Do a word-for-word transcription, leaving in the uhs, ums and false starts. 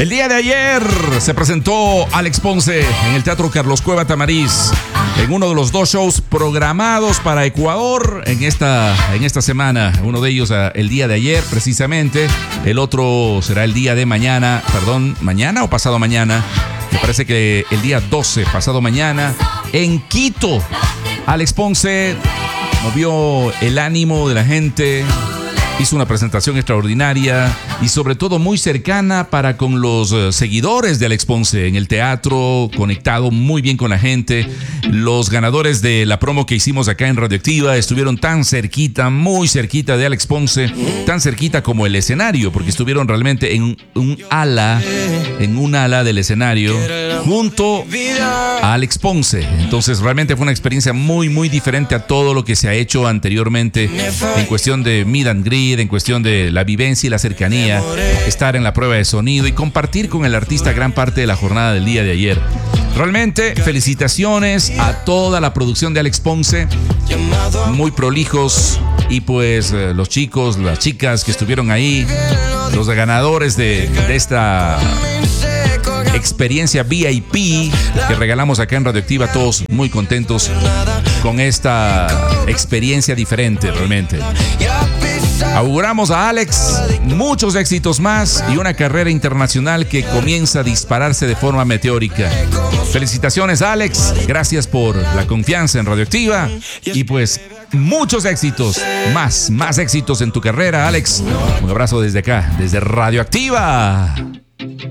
El día de ayer se presentó Alex Ponce en el Teatro Carlos Cueva Tamariz, en uno de los dos shows programados para Ecuador en esta, en esta semana. Uno de ellos el día de ayer precisamente, el otro será el día de mañana, perdón, mañana o pasado mañana. Me parece que el día doce, pasado mañana, en Quito. Alex Ponce movió el ánimo de la gente, hizo una presentación extraordinaria y sobre todo muy cercana para con los uh, seguidores de Alex Ponce en el teatro, conectado muy bien con la gente. Los ganadores de la promo que hicimos acá en Radioactiva estuvieron tan cerquita, muy cerquita de Alex Ponce, tan cerquita como el escenario, porque estuvieron realmente en un ala, en un ala del escenario, junto a Alex Ponce. Entonces realmente fue una experiencia muy, muy diferente a todo lo que se ha hecho anteriormente en cuestión de meet and greet, en cuestión de la vivencia y la cercanía, estar en la prueba de sonido y compartir con el artista gran parte de la jornada del día de ayer. Realmente felicitaciones a toda la producción de Alex Ponce, muy prolijos, y pues eh, los chicos, las chicas que estuvieron ahí, los ganadores de, de esta experiencia V I P que regalamos acá en Radioactiva, todos muy contentos con esta experiencia diferente realmente. Auguramos a Alex muchos éxitos más y una carrera internacional que comienza a dispararse de forma meteórica. Felicitaciones, Alex, gracias por la confianza en Radioactiva y pues muchos éxitos, más, más éxitos en tu carrera, Alex. Un abrazo desde acá, desde Radioactiva.